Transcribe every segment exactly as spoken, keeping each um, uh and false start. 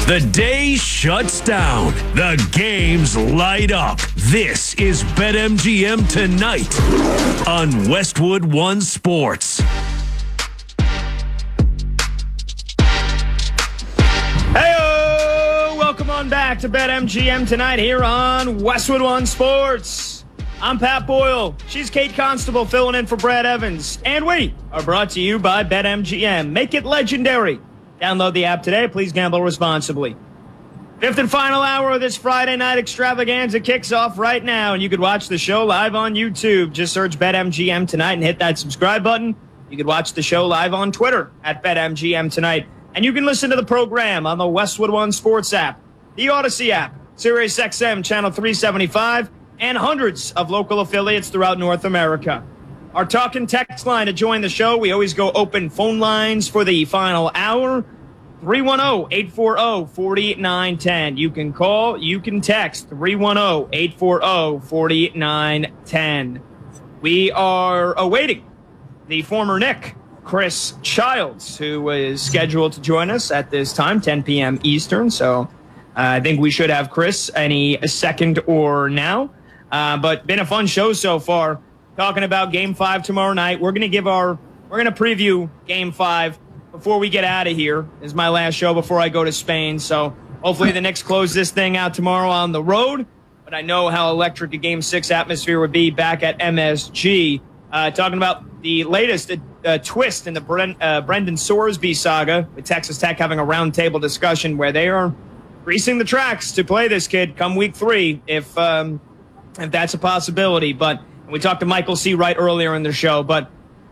The day shuts down. The games light up. This is BetMGM Tonight on Westwood One Sports. Hey, welcome on back to BetMGM Tonight here on Westwood One Sports. I'm Pat Boyle. She's Kate Constable filling in for Brad Evans. And we are brought to you by BetMGM. Make it legendary. Download the app today. Please gamble responsibly. Fifth and final hour of this Friday night extravaganza kicks off right now, and you could watch the show live on YouTube. Just search BetMGM Tonight and hit that subscribe button. You could watch the show live on Twitter at BetMGM Tonight. And you can listen to the program on the Westwood One Sports app, the Odyssey app, Sirius X M Channel three seventy-five, and hundreds of local affiliates throughout North America. Our talk and text line to join the show. We always go open phone lines for the final hour. three one zero, eight four zero, four nine one zero. You can call, you can text three one zero, eight four zero, four nine one zero. We are awaiting the former Knick, Chris Childs, who is scheduled to join us at this time, ten p.m. Eastern. So uh, I think we should have Chris any second or now. Uh, but been a fun show so far. Talking about Game Five tomorrow night. We're gonna give our we're gonna preview Game Five before we get out of here. This is my last show before I go to Spain. So hopefully the Knicks close this thing out tomorrow on the road. But I know how electric a Game Six atmosphere would be back at M S G. Uh, talking about the latest uh, twist in the Bren- uh, Brendan Sorsby saga, with Texas Tech having a roundtable discussion where they are greasing the tracks to play this kid come week three, if um, if that's a possibility. But we talked to Michael C. Wright earlier in the show, but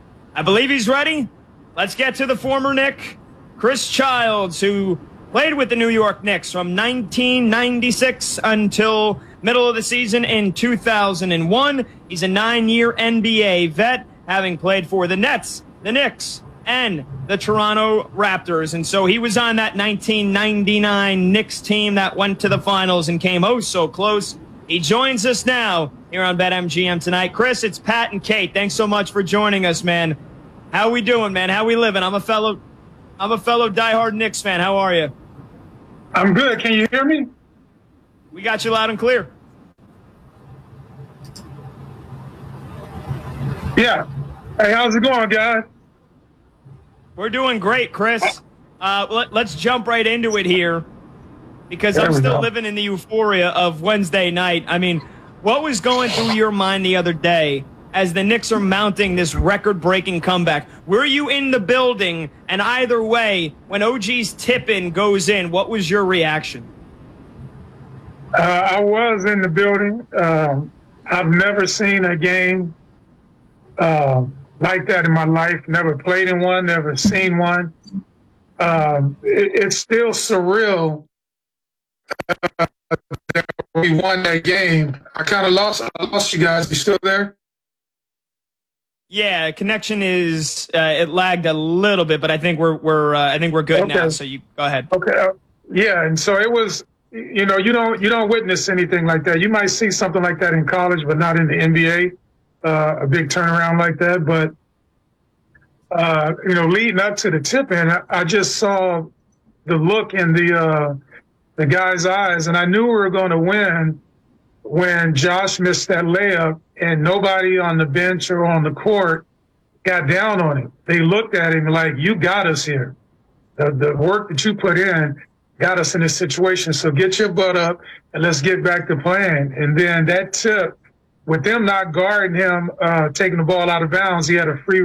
I believe he's ready. Let's get to the former Knick, Chris Childs, who played with the New York Knicks from nineteen ninety-six until middle of the season in two thousand one. He's a nine-year N B A vet, having played for the Nets, the Knicks, and the Toronto Raptors. And so he was on that nineteen ninety-nine Knicks team that went to the finals and came oh so close. He joins us now here on BetMGM Tonight. Chris, it's Pat and Kate. Thanks so much for joining us, man. How we doing, man? How we living? I'm a fellow, I'm a fellow diehard Knicks fan. How are you? I'm good. Can you hear me? We got you loud and clear. Yeah. Hey, how's it going, guys? We're doing great, Chris. Uh, let, let's jump right into it here, because There I'm we still go. living in the euphoria of Wednesday night. I mean, what was going through your mind the other day as the Knicks are mounting this record-breaking comeback? Were you in the building? And either way, when O G's tip-in goes in, what was your reaction? Uh, I was in the building. Um I've never seen a game uh, like that in my life. Never played in one, never seen one. Um, it, it's still surreal uh, that we won that game. I kind of lost, I lost you guys. You still there? Yeah, connection is uh, it lagged a little bit, but I think we're we're uh, I think we're good Okay. now. So you go ahead. Okay. Uh, yeah, and so it was. You know, you don't you don't witness anything like that. You might see something like that in college, but not in the N B A. Uh, a big turnaround like that, but uh, you know, leading up to the tip-in, I, I just saw the look in the uh, the guy's eyes, and I knew we were going to win when Josh missed that layup, and nobody on the bench or on the court got down on him. They looked at him like, "You got us here. The the work that you put in got us in this situation. So get your butt up and let's get back to playing." And then that tip, with them not guarding him, uh, taking the ball out of bounds, he had a free